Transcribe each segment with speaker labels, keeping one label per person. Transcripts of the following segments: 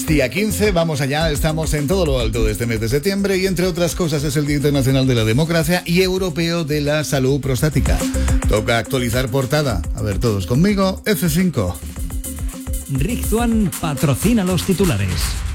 Speaker 1: Es día 15, vamos allá, estamos en todo lo alto de este mes de septiembre y entre otras cosas es el Día Internacional de la Democracia y Europeo de la Salud Prostática. Toca actualizar portada. A ver, todos conmigo, F5.
Speaker 2: Rizzuan patrocina los titulares.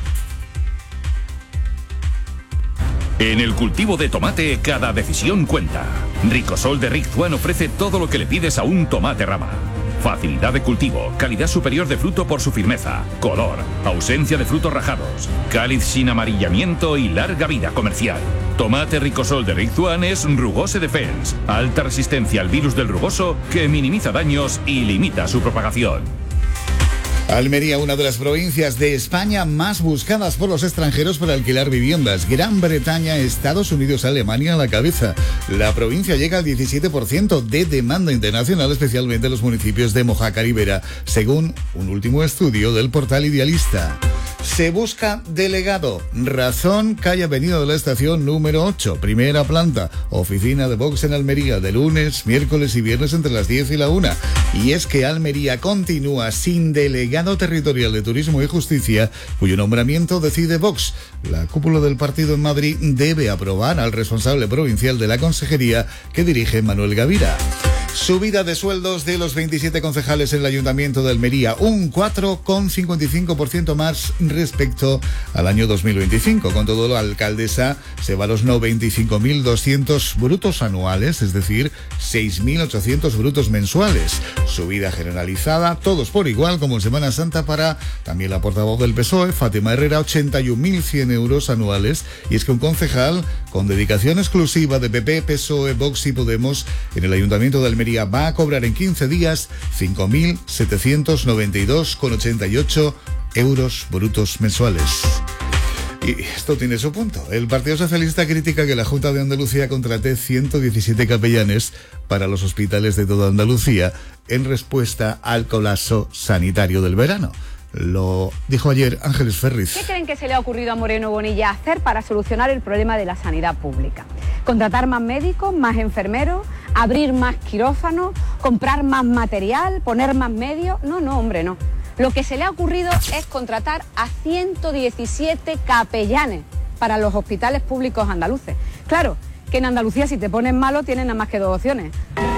Speaker 3: En el cultivo de tomate, cada decisión cuenta. Ricosol de Rizzuan ofrece todo lo que le pides a un tomate rama. Facilidad de cultivo, calidad superior de fruto por su firmeza, color, ausencia de frutos rajados, cáliz sin amarillamiento y larga vida comercial. Tomate Ricosol de Rizzuan es Rugose Defense, alta resistencia al virus del rugoso que minimiza daños y limita su propagación.
Speaker 1: Almería, una de las provincias de España más buscadas por los extranjeros para alquilar viviendas. Gran Bretaña, Estados Unidos, Alemania a la cabeza. La provincia llega al 17% de demanda internacional, especialmente en los municipios de Mojácar y Vera, según un último estudio del portal Idealista. Se busca delegado. Razón, calle Avenida de la Estación número 8, primera planta. Oficina de Vox en Almería, de lunes, miércoles y viernes entre las 10 y la 1. Y es que Almería continúa sin delegado territorial de Turismo y Justicia, cuyo nombramiento decide Vox. La cúpula del partido en Madrid debe aprobar al responsable provincial de la consejería que dirige Manuel Gavira. Subida de sueldos de los 27 concejales en el Ayuntamiento de Almería, un 4,55% más respecto al año 2025. Con todo, la alcaldesa se va a los 95.200 brutos anuales, es decir, 6.800 brutos mensuales. Subida generalizada, todos por igual, como en Semana Santa, para también la portavoz del PSOE, Fátima Herrera, 81.100 euros anuales. Y es que un concejal con dedicación exclusiva de PP, PSOE, Vox y Podemos en el Ayuntamiento de Almería va a cobrar en 15 días 5.792,88 euros brutos mensuales. Y esto tiene su punto. El Partido Socialista critica que la Junta de Andalucía contrate 117 capellanes para los hospitales de toda Andalucía en respuesta al colapso sanitario del verano. Lo dijo ayer Ángeles Ferriz.
Speaker 4: ¿Qué creen que se le ha ocurrido a Moreno Bonilla hacer para solucionar el problema de la sanidad pública? ¿Contratar más médicos, más enfermeros, abrir más quirófanos, comprar más material, poner más medios? No, hombre, no. Lo que se le ha ocurrido es contratar a 117 capellanes para los hospitales públicos andaluces. Claro, que en Andalucía si te pones malo tienes nada más que dos opciones.